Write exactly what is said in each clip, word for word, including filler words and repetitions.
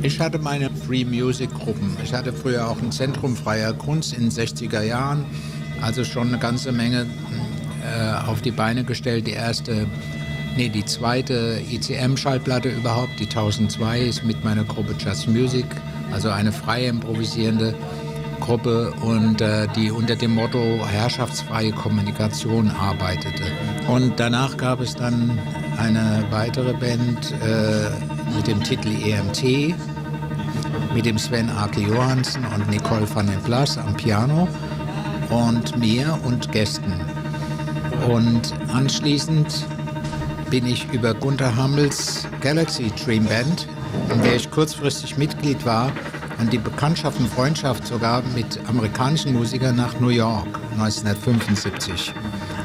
Ich hatte meine Free Music Gruppen. Ich hatte früher auch ein Zentrum freier Kunst in den sechziger Jahren, also schon eine ganze Menge äh, auf die Beine gestellt. Die erste, nee, die zweite I C M-Schallplatte überhaupt, die tausendzwei, ist mit meiner Gruppe Just Music, also eine freie improvisierende Gruppe und äh, die unter dem Motto herrschaftsfreie Kommunikation arbeitete. Und danach gab es dann eine weitere Band äh, mit dem Titel E M T, mit dem Sven Ake Johansen und Nicole van den Plas am Piano und mir und Gästen. Und anschließend bin ich über Gunther Hammels Galaxy Dream Band, in der ich kurzfristig Mitglied war, und die Bekanntschaft und Freundschaft sogar mit amerikanischen Musikern nach New York neunzehnhundertfünfundsiebzig.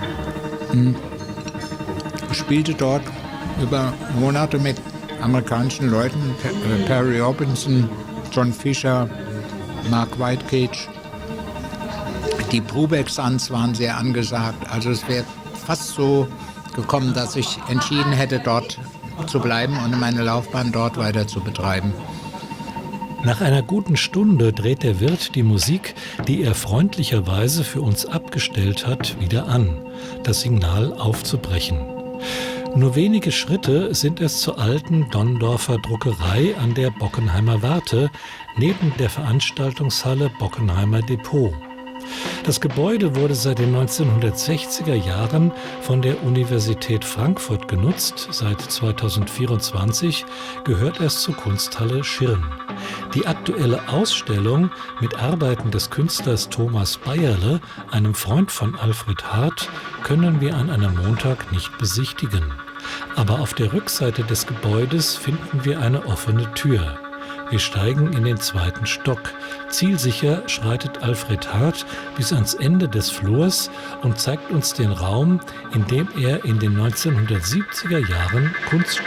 Ich spielte dort über Monate mit amerikanischen Leuten, Perry Robinson, John Fisher, Mark Whitecage. Die Brubeck-Sons waren sehr angesagt. Also es wäre fast so gekommen, dass ich entschieden hätte, dort zu bleiben und meine Laufbahn dort weiter zu betreiben. Nach einer guten Stunde dreht der Wirt die Musik, die er freundlicherweise für uns abgestellt hat, wieder an, das Signal aufzubrechen. Nur wenige Schritte sind es zur alten Donndorfer Druckerei an der Bockenheimer Warte, neben der Veranstaltungshalle Bockenheimer Depot. Das Gebäude wurde seit den neunzehnhundertsechziger Jahren von der Universität Frankfurt genutzt. Seit zweitausendvierundzwanzig gehört es zur Kunsthalle Schirn. Die aktuelle Ausstellung mit Arbeiten des Künstlers Thomas Bayerle, einem Freund von Alfred Hart, können wir an einem Montag nicht besichtigen. Aber auf der Rückseite des Gebäudes finden wir eine offene Tür. Wir steigen in den zweiten Stock. Zielsicher schreitet Alfred Hart bis ans Ende des Flurs und zeigt uns den Raum, in dem er in den neunzehnhundertsiebziger Jahren Kunst